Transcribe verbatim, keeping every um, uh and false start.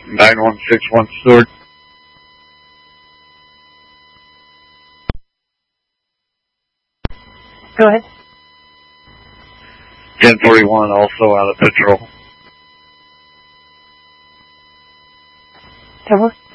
nine one six one Stewart. Go ahead. ten forty-one, also out of patrol. Tower?